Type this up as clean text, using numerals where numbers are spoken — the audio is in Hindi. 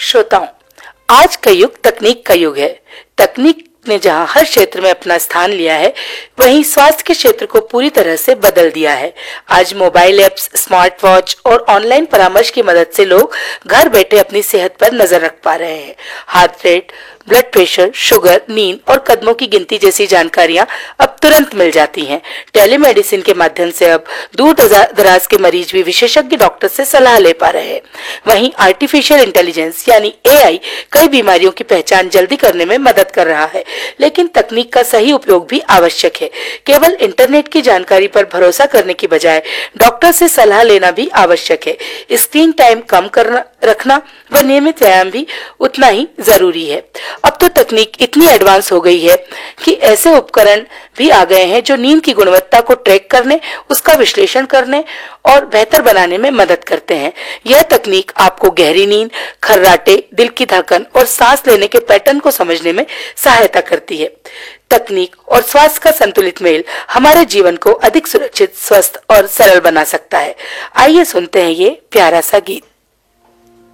श्रोताओं, आज का युग तकनीक का युग है। तकनीक ने जहां हर क्षेत्र में अपना स्थान लिया है, वहीं स्वास्थ्य के क्षेत्र को पूरी तरह से बदल दिया है। आज मोबाइल ऐप्स, स्मार्ट वॉच और ऑनलाइन परामर्श की मदद से लोग घर बैठे अपनी सेहत पर नजर रख पा रहे हैं। Heart rate, blood pressure, sugar, नींद और कदमों की गिनती जैसी जानकारियां अब तुरंत मिल जाती हैं। टेलीमेडिसिन के माध्यम से अब दूर दराज के मरीज भी विशेषज्ञ डॉक्टर से सलाह ले पा रहे हैं। वहीं आर्टिफिशियल इंटेलिजेंस यानी एआई कई बीमारियों की पहचान जल्दी करने में मदद कर रहा है, लेकिन तकनीक का सही उपयोग भी आवश्यक है। केवल इंटरनेट की जानकारी पर भरोसा करने की बजाय डॉक्टर से सलाह लेना भी आवश्यक है। स्क्रीन टाइम कम करना रखना व नियमित व्यायाम भी उतना ही जरूरी है। अब तो तकनीक इतनी एडवांस हो गई है कि ऐसे उपकरण भी आ गए हैं जो नींद की गुणवत्ता को ट्रैक करने, उसका विश्लेषण करने और बेहतर बनाने में मदद करते हैं। यह तकनीक आपको गहरी नींद, खर्राटे, दिल की धड़कन और सांस लेने के पैटर्न को समझने में सहायता करती है। तकनीक और स्वास्थ्य का संतुलित मेल हमारे जीवन को अधिक सुरक्षित, स्वस्थ और सरल बना सकता है। आइए सुनते हैं ये प्यारा सा गीत।